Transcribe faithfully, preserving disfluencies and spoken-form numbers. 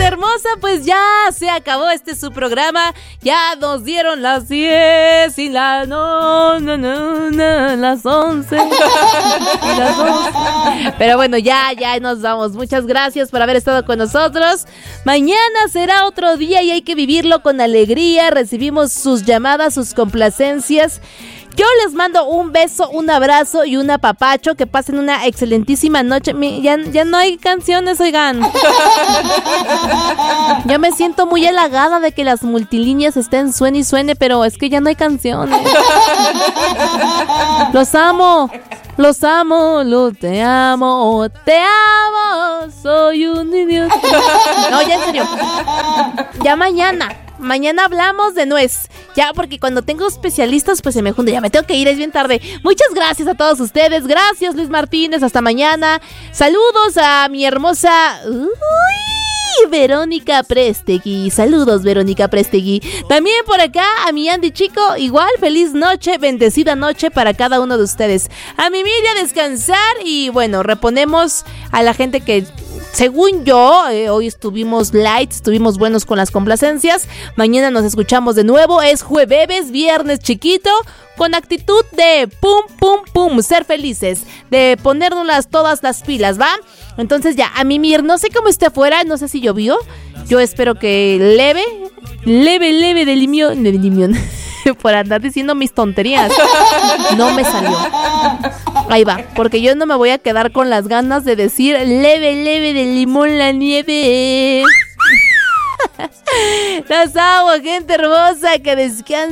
hermosa, pues ya se acabó este su programa. Ya nos dieron las diez y la no, no, no, no, las once y las once. Pero bueno, ya, ya nos vamos. Muchas gracias por haber estado con nosotros. Mañana será otro día y hay que vivirlo con alegría. Recibimos sus llamadas, sus complacencias. Yo les mando un beso, un abrazo y un apapacho. Que pasen una excelentísima noche. Ya, ya no hay canciones, oigan. Ya me siento muy halagada de que las multilíneas estén suene y suene, pero es que ya no hay canciones. Los amo, los amo, lo te amo, te amo, soy un idiota. No, ya en serio. Ya mañana. Mañana hablamos de nuez. Ya, porque cuando tengo especialistas, pues se me junta. Ya me tengo que ir, es bien tarde. Muchas gracias a todos ustedes. Gracias, Luis Martínez. Hasta mañana. Saludos a mi hermosa... Uy, Verónica Prestegui. Saludos, Verónica Prestegui. También por acá a mi Andy Chico. Igual, feliz noche, bendecida noche para cada uno de ustedes. A mi Miri a descansar. Y bueno, reponemos a la gente que... Según yo, eh, hoy estuvimos light, estuvimos buenos con las complacencias. Mañana nos escuchamos de nuevo. Es jueves, viernes chiquito, con actitud de pum, pum, pum, ser felices, de ponernos todas las pilas, ¿va? Entonces ya, a mimir, no sé cómo esté afuera, no sé si llovió. Yo espero que leve, leve, leve de limión, de limión. Por andar diciendo mis tonterías. No me salió. Ahí va, porque yo no me voy a quedar con las ganas de decir leve, leve de limón la nieve. Las amo, gente hermosa, que descansen.